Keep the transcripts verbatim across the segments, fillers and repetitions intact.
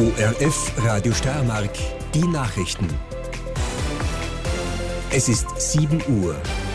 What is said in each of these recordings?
O R F Radio Steiermark, die Nachrichten. Es ist sieben Uhr.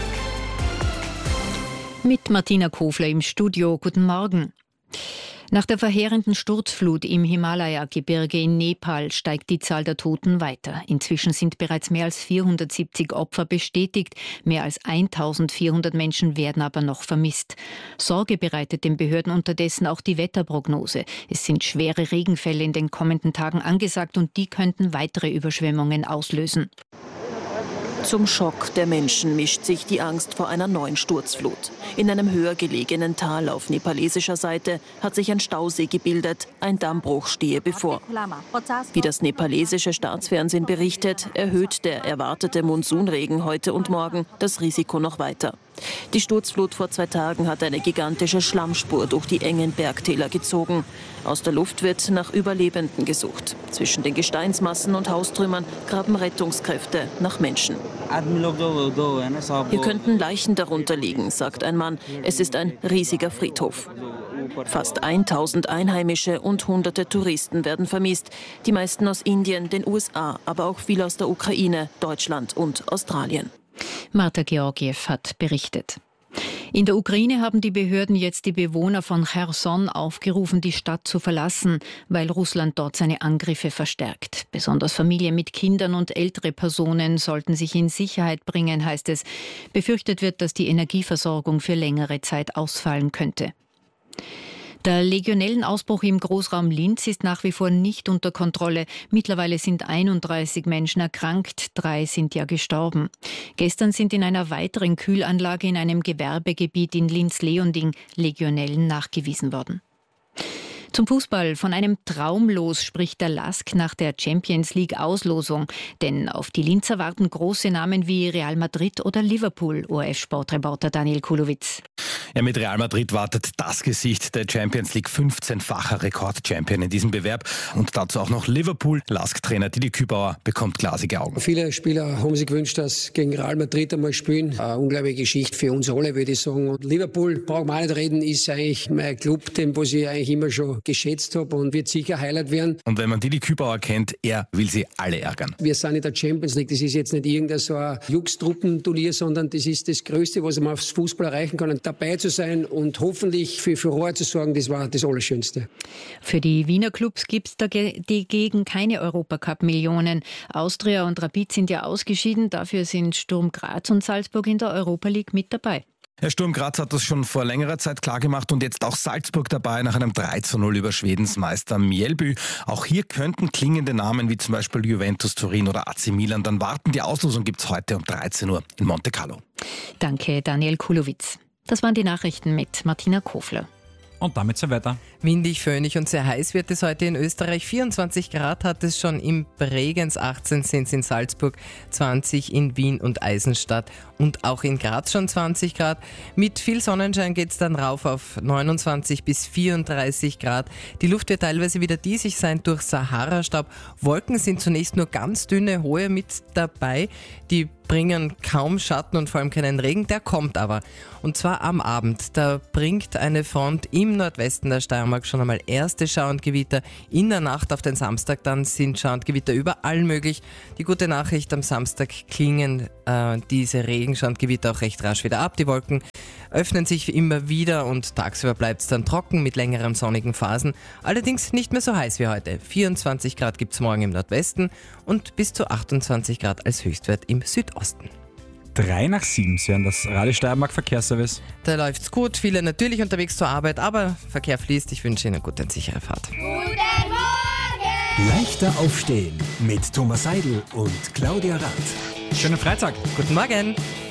Mit Martina Kofler im Studio. Guten Morgen. Nach der verheerenden Sturzflut im Himalaya-Gebirge in Nepal steigt die Zahl der Toten weiter. Inzwischen sind bereits mehr als vierhundertsiebzig Opfer bestätigt. Mehr als eintausendvierhundert Menschen werden aber noch vermisst. Sorge bereitet den Behörden unterdessen auch die Wetterprognose. Es sind schwere Regenfälle in den kommenden Tagen angesagt und die könnten weitere Überschwemmungen auslösen. Zum Schock der Menschen mischt sich die Angst vor einer neuen Sturzflut. In einem höher gelegenen Tal auf nepalesischer Seite hat sich ein Stausee gebildet. Ein Dammbruch stehe bevor. Wie das nepalesische Staatsfernsehen berichtet, erhöht der erwartete Monsunregen heute und morgen das Risiko noch weiter. Die Sturzflut vor zwei Tagen hat eine gigantische Schlammspur durch die engen Bergtäler gezogen. Aus der Luft wird nach Überlebenden gesucht. Zwischen den Gesteinsmassen und Haustrümmern graben Rettungskräfte nach Menschen. Hier könnten Leichen darunter liegen, sagt ein Mann. Es ist ein riesiger Friedhof. Fast tausend Einheimische und hunderte Touristen werden vermisst. Die meisten aus Indien, den U S A, aber auch viele aus der Ukraine, Deutschland und Australien. Marta Georgiev hat berichtet. In der Ukraine haben die Behörden jetzt die Bewohner von Cherson aufgerufen, die Stadt zu verlassen, weil Russland dort seine Angriffe verstärkt. Besonders Familien mit Kindern und ältere Personen sollten sich in Sicherheit bringen, heißt es. Befürchtet wird, dass die Energieversorgung für längere Zeit ausfallen könnte. Der Legionellenausbruch im Großraum Linz ist nach wie vor nicht unter Kontrolle. Mittlerweile sind einunddreißig Menschen erkrankt, drei sind ja gestorben. Gestern sind in einer weiteren Kühlanlage in einem Gewerbegebiet in Linz-Leonding Legionellen nachgewiesen worden. Zum Fußball. Von einem Traumlos spricht der L A S K nach der Champions League Auslosung. Denn auf die Linzer warten große Namen wie Real Madrid oder Liverpool, O R F-Sportreporter Daniel Kulowitz. Ja, mit Real Madrid wartet das Gesicht der Champions League, fünfzehnfacher Rekordchampion in diesem Bewerb. Und dazu auch noch Liverpool. L A S K-Trainer Didi Kübauer bekommt glasige Augen. Viele Spieler haben sich gewünscht, dass gegen Real Madrid einmal spielen. Eine unglaubliche Geschichte für uns alle, würde ich sagen. Und Liverpool, brauchen wir auch nicht reden, ist eigentlich mein Club, den was ich eigentlich immer schon geschätzt habe und wird sicher Highlight werden. Und wenn man Didi Kübauer kennt, er will sie alle ärgern. Wir sind in der Champions League. Das ist jetzt nicht irgendein so ein Jux-Truppenturnier, sondern das ist das Größte, was man aufs Fußball erreichen kann. Und dabei zu sein und hoffentlich für Furore zu sorgen, das war das Allerschönste. Für die Wiener Clubs gibt es dagegen keine Europacup-Millionen. Austria und Rapid sind ja ausgeschieden. Dafür sind Sturm Graz und Salzburg in der Europa League mit dabei. Herr Sturm Graz hat das schon vor längerer Zeit klargemacht und jetzt auch Salzburg dabei nach einem drei zu null über Schwedens Meister Mjällby. Auch hier könnten klingende Namen wie zum Beispiel Juventus Turin oder A C Milan dann warten. Die Auslosung gibt es heute um dreizehn Uhr in Monte Carlo. Danke, Daniel Kulowitz. Das waren die Nachrichten mit Martina Kofler. Und damit so weiter. Windig, föhnig und sehr heiß wird es heute in Österreich. vierundzwanzig Grad hat es schon in Bregenz, achtzehn sind es in Salzburg, zwanzig in Wien und Eisenstadt und auch in Graz schon zwanzig Grad. Mit viel Sonnenschein geht es dann rauf auf neunundzwanzig bis vierunddreißig Grad. Die Luft wird teilweise wieder diesig sein durch Sahara-Staub. Wolken sind zunächst nur ganz dünne, hohe mit dabei. Die bringen kaum Schatten und vor allem keinen Regen, der kommt aber. Und zwar am Abend. Da bringt eine Front im Nordwesten der Steiermark schon einmal erste Schauer und Gewitter. In der Nacht auf den Samstag dann sind Schauer und Gewitter überall möglich. Die gute Nachricht, am Samstag klingen äh, diese Regenschauer und Gewitter auch recht rasch wieder ab. Die Wolken öffnen sich immer wieder und tagsüber bleibt es dann trocken mit längeren sonnigen Phasen. Allerdings nicht mehr so heiß wie heute. vierundzwanzig Grad gibt es morgen im Nordwesten und bis zu achtundzwanzig Grad als Höchstwert im Südosten. Drei nach sieben, Sie hören das Radio Steiermark Verkehrsservice. Da läuft's gut, viele natürlich unterwegs zur Arbeit, aber Verkehr fließt. Ich wünsche Ihnen eine gute und sichere Fahrt. Guten Morgen! Leichter aufstehen mit Thomas Seidel und Claudia Rath. Schönen Freitag. Guten Morgen.